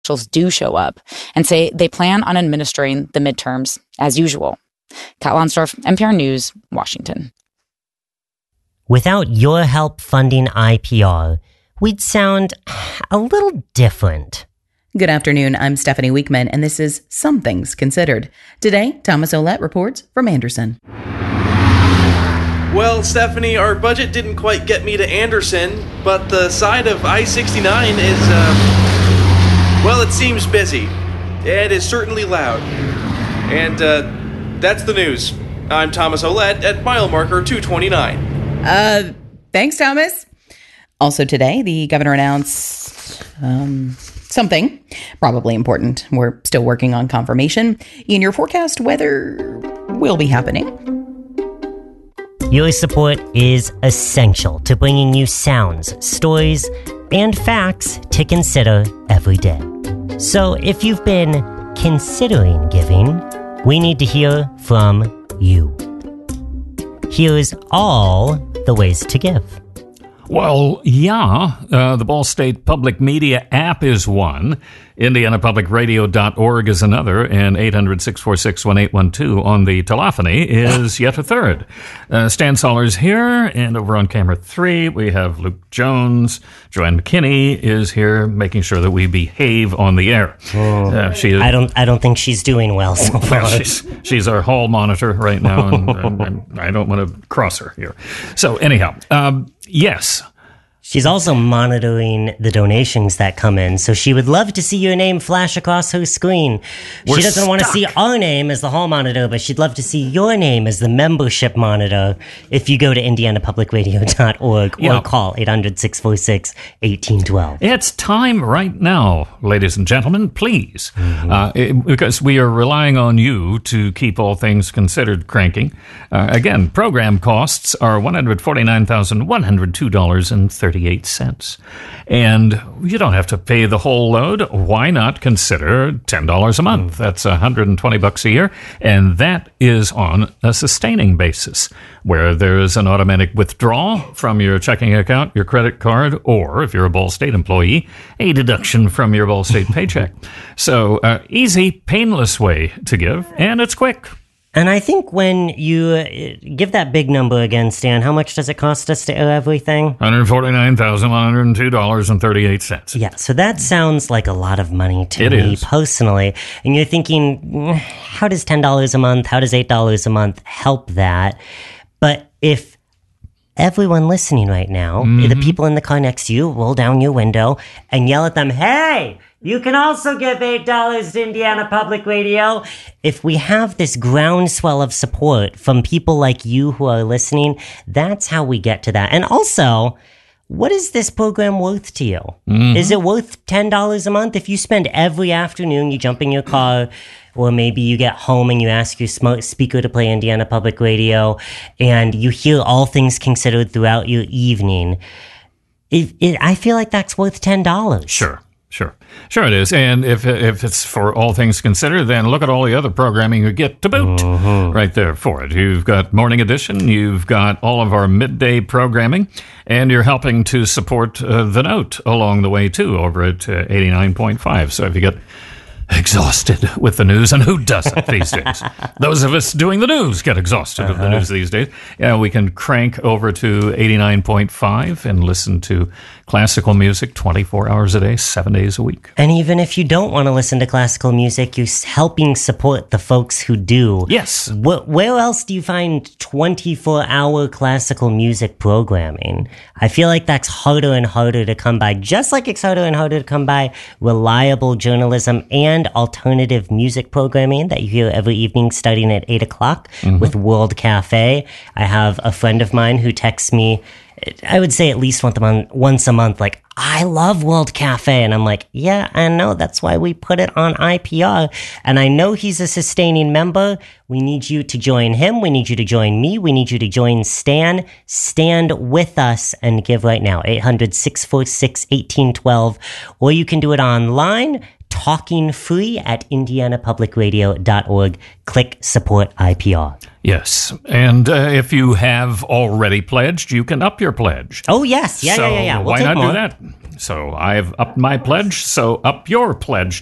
do show up and say they plan on administering the midterms as usual. Kat Lonsdorf, NPR News, Washington. Without your help funding IPR, we'd sound a little different. Good afternoon, I'm Stephanie Weekman, and this is Some Things Considered. Today, Thomas Olet reports from Anderson. Well, Stephanie, our budget didn't quite get me to Anderson, but the side of I-69 is, well, it seems busy. It is certainly loud. And, that's the news. I'm Thomas Olet at mile marker 229. Thanks, Thomas. Also today, the governor announced something probably important. We're still working on confirmation. In your forecast, weather will be happening. Your support is essential to bringing you sounds, stories, and facts to consider every day. So if you've been considering giving, we need to hear from you. Here's all the ways to give. Well, yeah, the Ball State Public Media app is one. IndianaPublicRadio.org is another, and 800-646-1812 on the telephony is yet a third. Stan Soller's here, and over on camera 3, we have Luke Jones. Joanne McKinney is here, making sure that we behave on the air. She is, I don't think she's doing well so far. Well, she's our hall monitor right now, and I don't want to cross her here. So anyhow, yes. She's also monitoring the donations that come in, so she would love to see your name flash across her screen. She doesn't want to see our name as the hall monitor, but she'd love to see your name as the membership monitor if you go to IndianaPublicRadio.org or call 800-646-1812. It's time right now, ladies and gentlemen, please, because we are relying on you to keep all things considered cranking. Again, program costs are $149,102.38. And you don't have to pay the whole load. Why not consider $10 a month? That's $120 a year, and that is on a sustaining basis, where there is an automatic withdrawal from your checking account, your credit card, or if you're a Ball State employee, a deduction from your Ball State paycheck. So easy, painless way to give, and it's quick. And I think when you give that big number again, Stan, how much does it cost us to air everything? $149,102.38. Yeah, so that sounds like a lot of money to me personally. And you're thinking, how does $10 a month, how does $8 a month help that? But if everyone listening right now, the people in the car next to you, roll down your window and yell at them, hey, you can also give $8 to Indiana Public Radio. If we have this groundswell of support from people like you who are listening, that's how we get to that. And also, what is this program worth to you? Is it worth $10 a month? If you spend every afternoon, you jump in your car, or maybe you get home and you ask your smart speaker to play Indiana Public Radio, and you hear all things considered throughout your evening, I feel like that's worth $10. Sure it is. And if it's for all things considered, then look at all the other programming you get to boot right there for it. You've got Morning Edition, you've got all of our midday programming, and you're helping to support The Note along the way, too, over at 89.5. So if you get exhausted with the news, and who doesn't these days? Those of us doing the news get exhausted of the news these days. Yeah, we can crank over to 89.5 and listen to classical music 24 hours a day, 7 days a week. And even if you don't want to listen to classical music, you're helping support the folks who do. Yes. Where else do you find 24-hour classical music programming? I feel like that's harder and harder to come by, just like it's harder and harder to come by reliable journalism and alternative music programming that you hear every evening starting at 8 o'clock with World Cafe. I have a friend of mine who texts me, I would say at least once a month, like, I love World Cafe. And I'm like, yeah, I know. That's why we put it on IPR. And I know he's a sustaining member. We need you to join him. We need you to join me. We need you to join Stan. Stand with us and give right now. 800-646-1812. Or you can do it online. talking free at indianapublicradio.org. Click support IPR. Yes. And if you have already pledged, you can up your pledge. Oh, yes. Yeah. So We'll why take not more. do that? So I've upped my pledge, so up your pledge